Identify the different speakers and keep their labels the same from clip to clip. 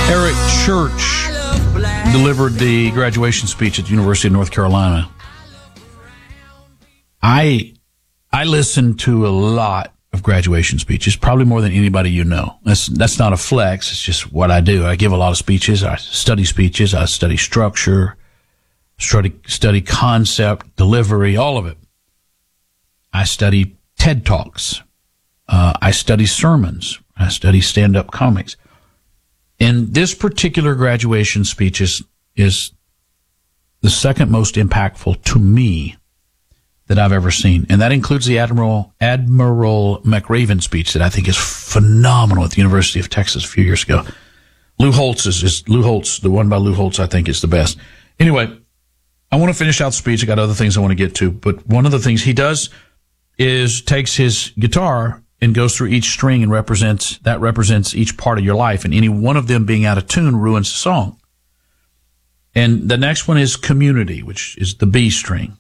Speaker 1: Eric Church delivered the graduation speech at the University of North Carolina. I listen to a lot of graduation speeches, probably more than anybody you know. That's not a flex. It's just what I do. I give a lot of speeches. I study speeches. I study structure, study concept, delivery, all of it. I study TED Talks. I study sermons. I study stand-up comics. And this particular graduation speech is the second most impactful to me that I've ever seen. And that includes the Admiral McRaven speech that I think is phenomenal at the University of Texas a few years ago. Lou Holtz, the one by Lou Holtz, I think is the best. Anyway, I want to finish out the speech. I got other things I want to get to, but one of the things he does is takes his guitar and goes through each string and represents each part of your life, and any one of them being out of tune ruins the song. And the next one is community, which is the B string.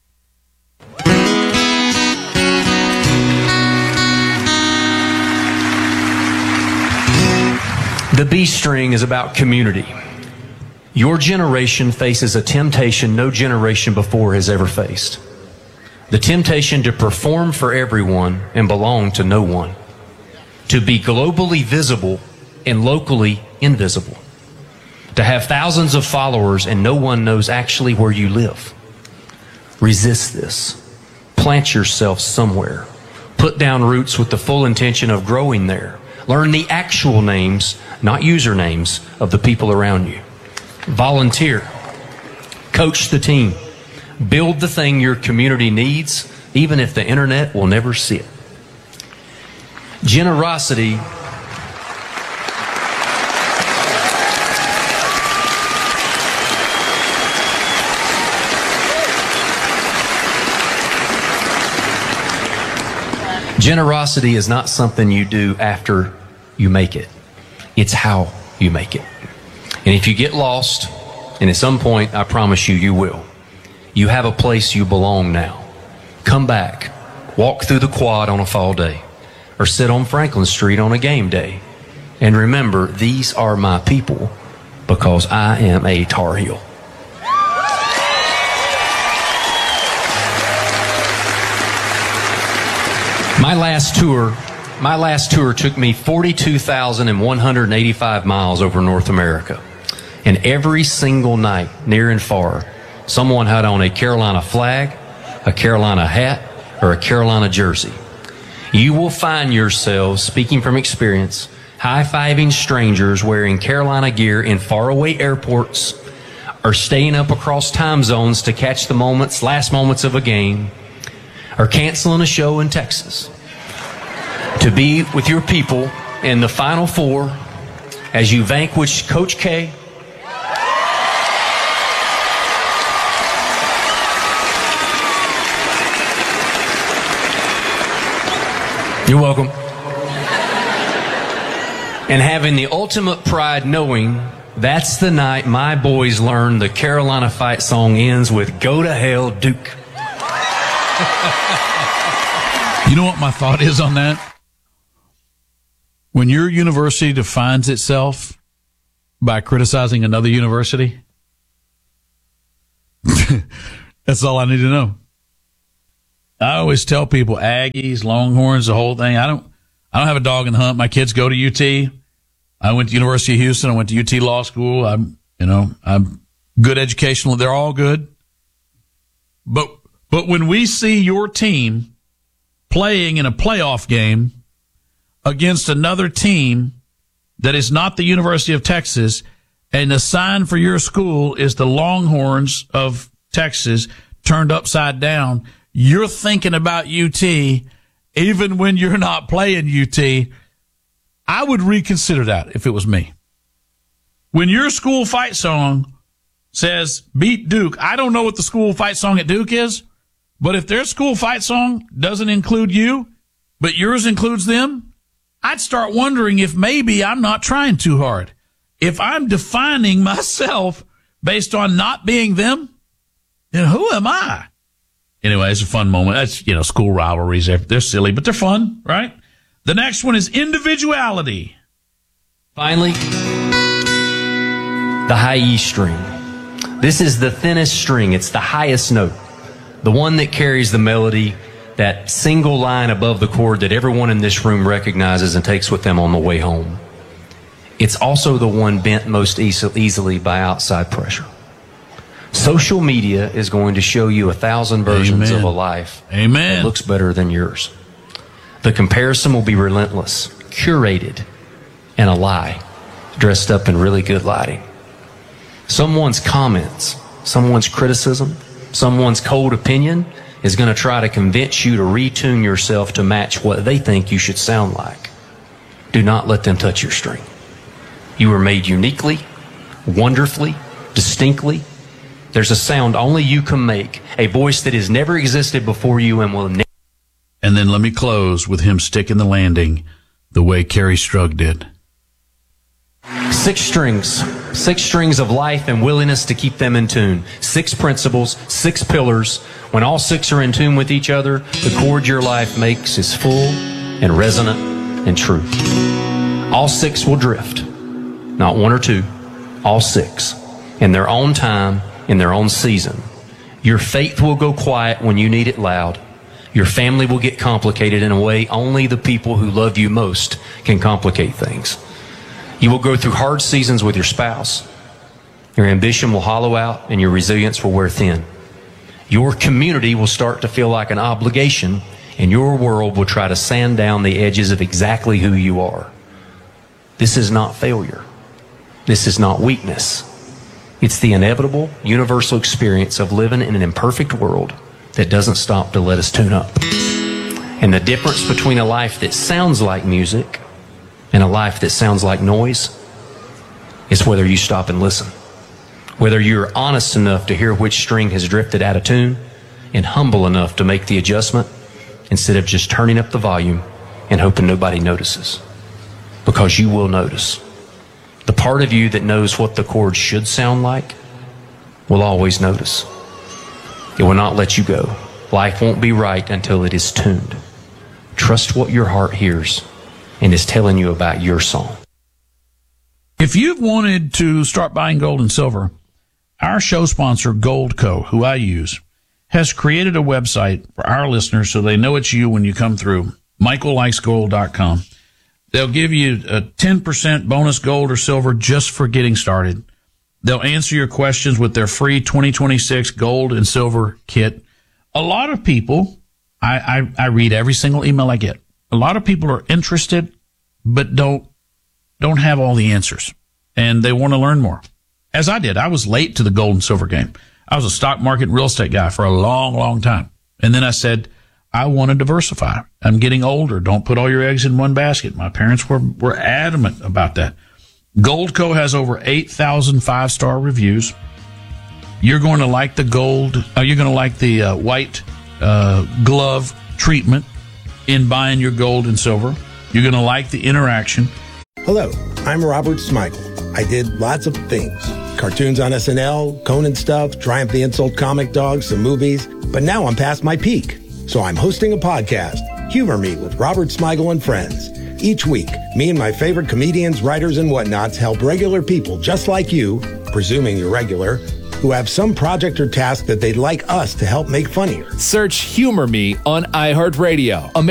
Speaker 2: The B string is about community. Your generation faces a temptation no generation before has ever faced. The temptation to perform for everyone and belong to no one. To be globally visible and locally invisible. To have thousands of followers and no one knows actually where you live. Resist this. Plant yourself somewhere. Put down roots with the full intention of growing there. Learn the actual names, not usernames, of the people around you. Volunteer. Coach the team. Build the thing your community needs, even if the internet will never see it. Generosity Generosity is not something you do after you make it. It's how you make it. And if you get lost, and at some point, I promise you, you will. You have a place you belong now. Come back, walk through the quad on a fall day, or sit on Franklin Street on a game day. And remember, these are my people because I am a Tar Heel. My last tour took me 42,185 miles over North America. And every single night, near and far, someone had on a Carolina flag, a Carolina hat, or a Carolina jersey. You will find yourselves, speaking from experience, high-fiving strangers wearing Carolina gear in faraway airports, or staying up across time zones to catch the last moments of a game, or canceling a show in Texas. To be with your people in the Final Four as you vanquish Coach K, you're welcome. And having the ultimate pride knowing that's the night my boys learn the Carolina fight song ends with "Go to Hell, Duke."
Speaker 1: You know what my thought is on that? When your university defines itself by criticizing another university, that's all I need to know. I always tell people Aggies, Longhorns, the whole thing. I don't have a dog in the hunt. My kids go to UT. I went to University of Houston. I went to UT Law School. I'm good educational. They're all good. But when we see your team playing in a playoff game against another team that is not the University of Texas, and the sign for your school is the Longhorns of Texas turned upside down, you're thinking about UT even when you're not playing UT. I would reconsider that if it was me. When your school fight song says beat Duke, I don't know what the school fight song at Duke is, but if their school fight song doesn't include you, but yours includes them, I'd start wondering if maybe I'm not trying too hard. If I'm defining myself based on not being them, then who am I? Anyway, it's a fun moment. That's, school rivalries. They're silly, but they're fun, right? The next one is individuality.
Speaker 2: Finally, the high E string. This is the thinnest string. It's the highest note, the one that carries the melody, that single line above the chord that everyone in this room recognizes and takes with them on the way home. It's also the one bent most easily by outside pressure. Social media is going to show you 1,000 versions of a life that looks better than yours. The comparison will be relentless, curated, and a lie, dressed up in really good lighting. Someone's comments, someone's criticism, someone's cold opinion is going to try to convince you to retune yourself to match what they think you should sound like. Do not let them touch your string. You were made uniquely, wonderfully, distinctly. There's a sound only you can make, a voice that has never existed before you and will never.
Speaker 1: And then let me close with him sticking the landing the way Kerry Strug did.
Speaker 2: 6 strings of life and willingness to keep them in tune. 6 principles, 6 pillars. When all 6 are in tune with each other, the chord your life makes is full and resonant and true. All 6 will drift, not 1 or 2, all 6, in their own time, in their own season. Your faith will go quiet when you need it loud. Your family will get complicated in a way only the people who love you most can complicate things. You will go through hard seasons with your spouse. Your ambition will hollow out and your resilience will wear thin. Your community will start to feel like an obligation, and your world will try to sand down the edges of exactly who you are. This is not failure. This is not weakness. It's the inevitable, universal experience of living in an imperfect world that doesn't stop to let us tune up. And the difference between a life that sounds like music and a life that sounds like noise is whether you stop and listen. Whether you're honest enough to hear which string has drifted out of tune and humble enough to make the adjustment instead of just turning up the volume and hoping nobody notices. Because you will notice. The part of you that knows what the chord should sound like will always notice. It will not let you go. Life won't be right until it is tuned. Trust what your heart hears and is telling you about your song.
Speaker 1: If you've wanted to start buying gold and silver, our show sponsor, Goldco, who I use, has created a website for our listeners so they know it's you when you come through, michaellikesgold.com. They'll give you a 10% bonus gold or silver just for getting started. They'll answer your questions with their free 2026 gold and silver kit. A lot of people, I read every single email I get. A lot of people are interested, but don't have all the answers, and they want to learn more. As I did, I was late to the gold and silver game. I was a stock market real estate guy for a long, long time. And then I said, I want to diversify. I'm getting older. Don't put all your eggs in one basket. My parents were adamant about that. Goldco has over 8,000 5-star reviews. You're going to like the gold. You're going to like the white glove treatment in buying your gold and silver. You're going to like the interaction.
Speaker 3: Hello, I'm Robert Smigel. I did lots of things. Cartoons on SNL, Conan stuff, Triumph the Insult comic dogs, some movies. But now I'm past my peak. So I'm hosting a podcast, Humor Me with Robert Smigel and Friends. Each week, me and my favorite comedians, writers, and whatnots help regular people just like you, presuming you're regular, who have some project or task that they'd like us to help make funnier.
Speaker 4: Search Humor Me on iHeartRadio.